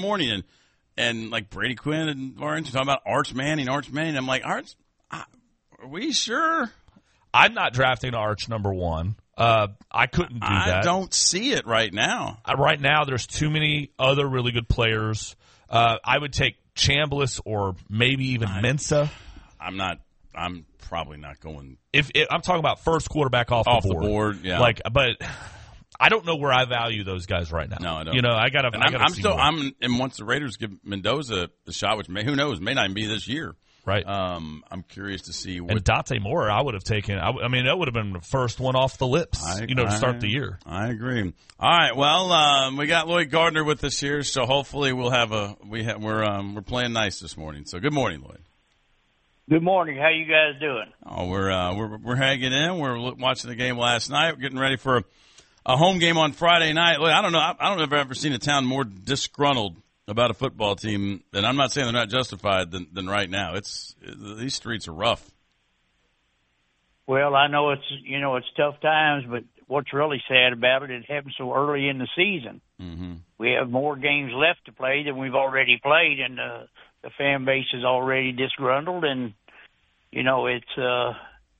morning, and like Brady Quinn and Lawrence talking about Arch Manning. I'm like, Arch, are we sure? I'm not drafting Arch number 1. I couldn't do that. I don't see it right now. Right now, there's too many other really good players. I would take Chambliss or maybe even Mensah. I'm probably not going. If I'm talking about first quarterback off the board, yeah. But I don't know where I value those guys right now. No, I don't. You know, I gotta. And once the Raiders give Mendoza the shot, which who knows, may not even be this year. Right. I'm curious to see. And Dante Moore, I would have taken. I mean, that would have been the first one off the lips. To start the year. I agree. All right. Well, we got Lloyd Gardner with us here, so hopefully we'll have we're playing nice this morning. So good morning, Lloyd. Good morning. How you guys doing? Oh, we're hanging in. We're watching the game last night. We're getting ready for a home game on Friday night. Look, I don't know. I don't know if I've ever seen a town more disgruntled about a football team, and I'm not saying they're not justified than right now. These streets are rough. Well, I know it's tough times, but what's really sad about it happened so early in the season. Mm-hmm. We have more games left to play than we've already played, and the fan base is already disgruntled. And it's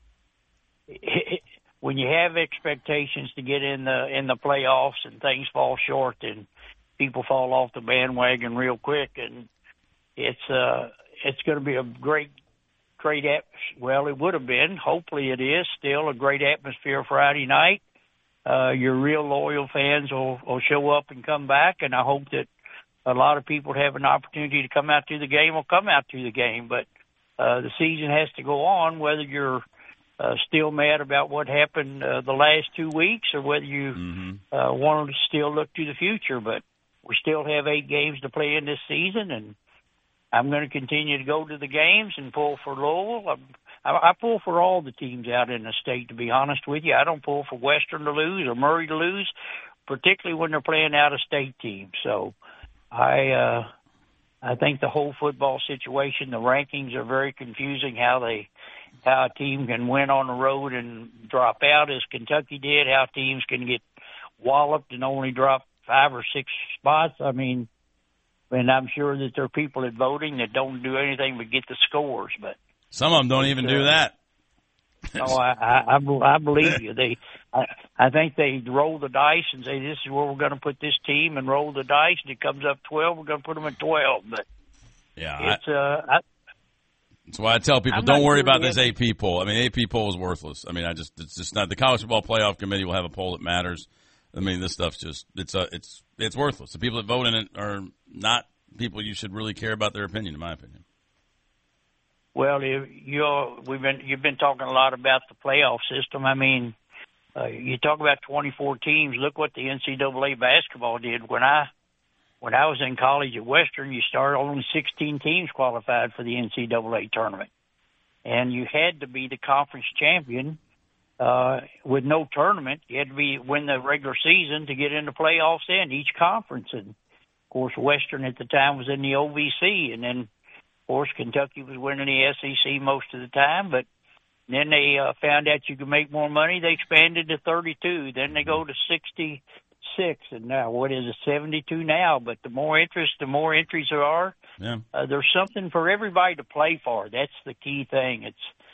when you have expectations to get in the playoffs and things fall short, and people fall off the bandwagon real quick, and it's going to be a great well, it would have been. Hopefully, it is still a great atmosphere Friday night. Your real loyal fans will show up and come back, and I hope that a lot of people have an opportunity to come out to the game will come out to the game. But the season has to go on, whether you're still mad about what happened the last 2 weeks or whether you want to still look to the future. But we still have 8 games to play in this season, and I'm going to continue to go to the games and pull for Louisville. I pull for all the teams out in the state, to be honest with you. I don't pull for Western to lose or Murray to lose, particularly when they're playing out-of-state teams. So I think the whole football situation, the rankings are very confusing, how a team can win on the road and drop out, as Kentucky did, how teams can get walloped and only drop 5 or 6 spots. I mean, and I'm sure that there are people at voting that don't do anything but get the scores, but some of them don't even do that. No, I believe you. I think they roll the dice and say, this is where we're going to put this team, and roll the dice, and it comes up 12, we're going to put them at 12. But yeah, that's why I tell people, don't worry about this AP poll. I mean, AP poll is worthless. I mean, it's just not. The College Football Playoff Committee will have a poll that matters. I mean, this stuff's just it's worthless. The people that vote in it are not people you should really care about their opinion, in my opinion. Well, you've been talking a lot about the playoff system. I mean, you talk about 24 teams. Look what the NCAA basketball did. When I was in college at Western, you started only 16 teams qualified for the NCAA tournament, and you had to be the conference champion with no tournament. You had to win the regular season to get into playoffs in each conference. And of course, Western at the time was in the OVC, and then of course Kentucky was winning the SEC most of the time. But then they found out you could make more money. They expanded to 32. Then they go to 66, and now what is it, 72 now? But the more interest, the more entries there are. Yeah. There's something for everybody to play for. That's the key thing.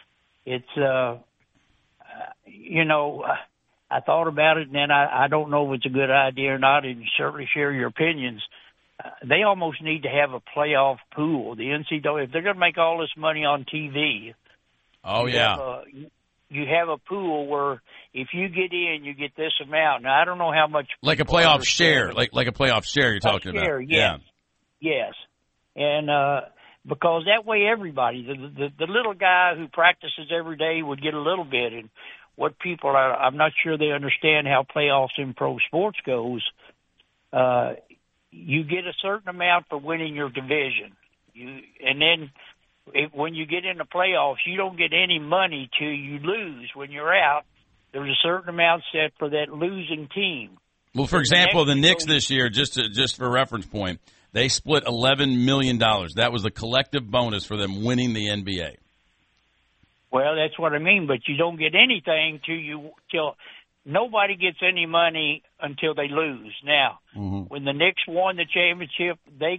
I thought about it, and then I don't know if it's a good idea or not, and certainly share your opinions. They almost need to have a playoff pool. The NCAA, if they're going to make all this money on TV, you have a pool where if you get in, you get this amount. Now, I don't know how much. Like a playoff share, like a playoff share you're talking about. Yes. Yeah. Yes. And because that way everybody, the little guy who practices every day would get a little bit. And what people are, I'm not sure they understand how playoffs in pro sports goes. You get a certain amount for winning your division. And then when you get in the playoffs, you don't get any money till you lose. When you're out, there's a certain amount set for that losing team. Well, for example, the Knicks this year, just for reference point, they split $11 million. That was the collective bonus for them winning the NBA. Well, that's what I mean, but you don't get anything till nobody gets any money until they lose. Now, when the Knicks won the championship, they